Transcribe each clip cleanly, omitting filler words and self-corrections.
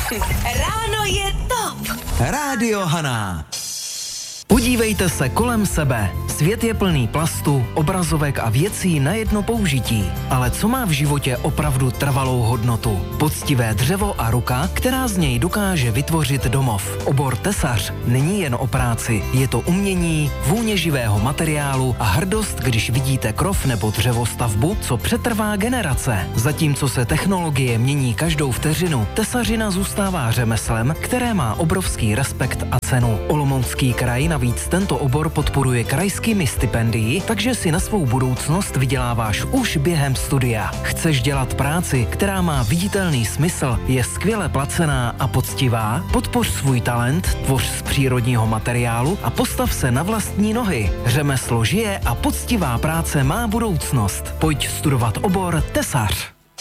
Ráno je top. Rádio Haná. Podívejte se kolem sebe. Svět je plný plastu, obrazovek a věcí na jedno použití. Ale co má v životě opravdu trvalou hodnotu? Poctivé dřevo a ruka, která z něj dokáže vytvořit domov. Obor tesař není jen o práci. Je to umění, vůně živého materiálu a hrdost, když vidíte krov nebo dřevostavbu, co přetrvá generace. Zatímco se technologie mění každou vteřinu, tesařina zůstává řemeslem, které má obrovský respekt a cenu. Olomoucký kraj navíc tento obor podporuje krajskými stipendii, takže si na svou budoucnost vyděláváš už během studia. Chceš dělat práci, která má viditelný smysl, je skvěle placená a poctivá? Podpoř svůj talent, tvoř z přírodního materiálu a postav se na vlastní nohy. Řemeslo žije a poctivá práce má budoucnost. Pojď studovat obor tesař.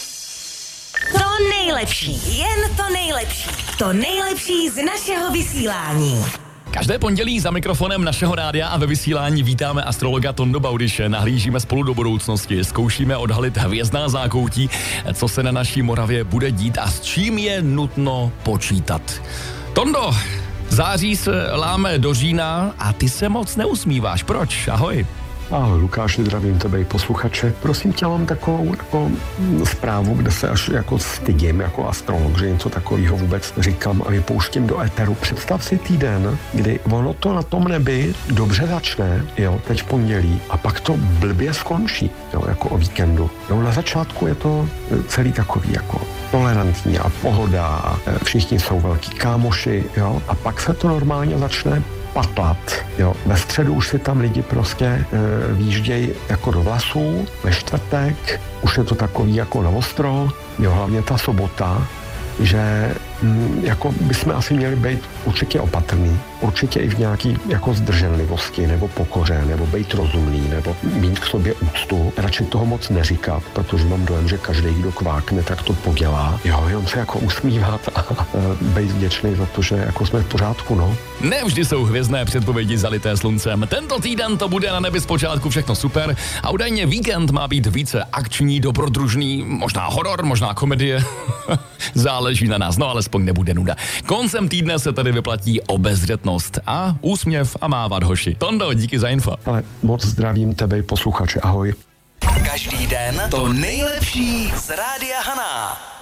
To nejlepší, jen to nejlepší. To nejlepší z našeho vysílání. Každé pondělí za mikrofonem našeho rádia a ve vysílání vítáme astrologa Tondu Baudyše. Nahlížíme spolu do budoucnosti, zkoušíme odhalit hvězdná zákoutí, co se na naší Moravě bude dít a s čím je nutno počítat. Tondo, září se láme do října a ty se moc neusmíváš. Proč? Ahoj. Ahoj Lukáši, zdravím tebe i posluchače. Prosím tě, mám takovou zprávu, kde se až jako stydím jako astrolog, že něco takového vůbec říkám a vypouštím do éteru. Představ si týden, kdy ono to na tom nebi dobře začne, jo, teď v pondělí, a pak to blbě skončí, jo, jako o víkendu. Jo, na začátku je to celý takový jako tolerantní a pohoda, a všichni jsou velký kámoši, jo, a pak se to normálně začne patlat. Jo. Ve středu už si tam lidi prostě výjíždějí jako do vlasů, ve čtvrtek už je to takový jako na ostro, jo, hlavně ta sobota, že jako bychom asi měli být určitě opatrný, určitě i v nějaký jako zdrženlivosti nebo pokoře, nebo být rozumný, nebo mít k sobě úctu, radši toho moc neříkat, protože mám dojem, že každý, kdo kvákne, tak to podělá. Jo, jenom se jako usmívat a být vděčný za to, že jako jsme v pořádku, no. Nevždy jsou hvězdné předpovědi zalité sluncem. Tento týden to bude na nebi zpočátku všechno super a údajně víkend má být více akční, dobrodružný, možná horor, možná komedie. Záleží na nás, no alespoň nebude nuda. Koncem týdne se tady vyplatí obezřetnost a úsměv a mávat hoši. Tondo, díky za info. Ale moc zdravím tebe i posluchače, ahoj. Každý den to nejlepší z Rádia Haná.